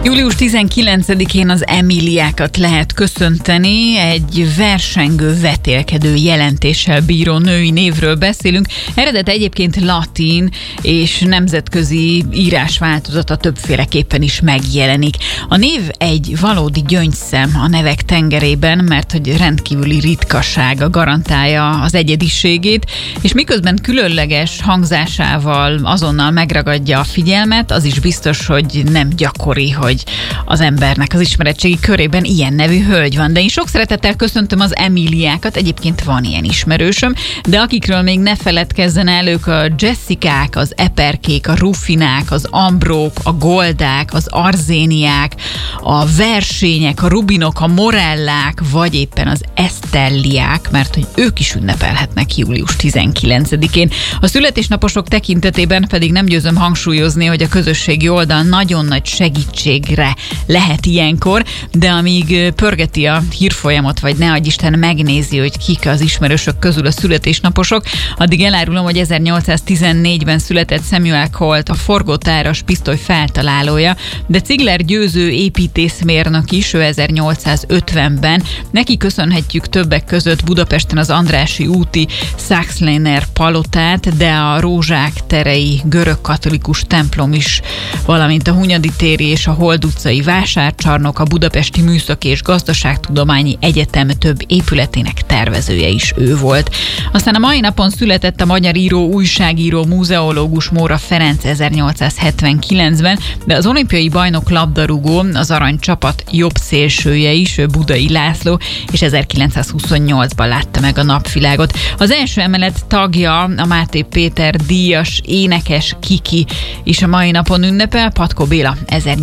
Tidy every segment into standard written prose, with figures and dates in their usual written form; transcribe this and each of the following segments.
Július 19-én az Emiliákat lehet köszönteni, egy versengő, vetélkedő jelentéssel bíró női névről beszélünk. Eredete egyébként latin, és nemzetközi írásváltozata többféleképpen is megjelenik. A név egy valódi gyöngyszem a nevek tengerében, mert hogy rendkívüli ritkasága garantálja az egyediségét, és miközben különleges hangzásával azonnal megragadja a figyelmet, az is biztos, hogy nem gyakori, hogy az embernek az ismeretségi körében ilyen nevű hölgy van. De én sok szeretettel köszöntöm az Emiliákat, egyébként van ilyen ismerősöm, de akikről még ne feledkezzen el, ők a Jessicák, az Eperkék, a Rufinák, az Ambrók, a Goldák, az Arzéniák, a Versények, a Rubinok, a Morellák, vagy éppen az Esztelliák, mert hogy ők is ünnepelhetnek július 19-én. A születésnaposok tekintetében pedig nem győzöm hangsúlyozni, hogy a közösségi oldal nagyon nagy segítségre lehet ilyenkor, de amíg pörgeti a hírfolyamot, vagy ne adj Isten megnézi, hogy kik az ismerősök közül a születésnaposok, addig elárulom, hogy 1814-ben született Samuel Colt, a forgótáras pisztoly feltalálója, de Cigler Győző építészmérnök is, ő 1850-ben. Neki köszönhetjük többek között Budapesten az Andrássy úti Saxleiner palotát, de a Rózsák terei görögkatolikus templom is, valamint a Hunyadi téri és a Hold utcai vásárcsarnok, a Budapesti Műszaki és Gazdaságtudományi Egyetem több épületének tervezője is ő volt. Aztán a mai napon született a magyar író, újságíró, muzeológus Móra Ferenc 1879-ben, de az olimpiai bajnok labdarúgó, az aranycsapat jobb szélsője is, Budai László, és 1928-ban látta meg a napvilágot. Az első emelet tagja, a Máté Péter díjas énekes Kiki is a mai napon ünnepel, Patkó Béla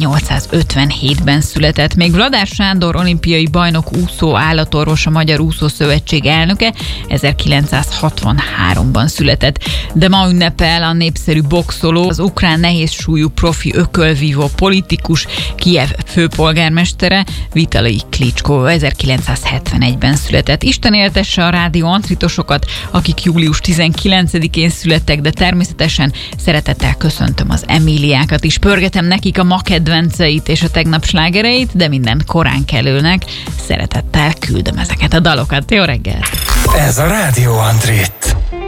1857-ben született. Még Vladár Sándor olimpiai bajnok úszó állatorvos, a Magyar Úszószövetség elnöke 1963-ban született. De ma ünnepel a népszerű boxoló, az ukrán nehézsúlyú profi ökölvívó politikus, Kijev főpolgármestere, Vitalij Klitschko 1971-ben született. Isten éltesse a rádió antritosokat, akik július 19-én születtek, de természetesen szeretettel köszöntöm az Emiliákat is. Pörgetem nekik a ma kedvenceit és a tegnap slágereit, de minden korán kelőnek szeretettel küldöm ezeket a dalokat. Jó reggelt! Ez a Rádió Antrit.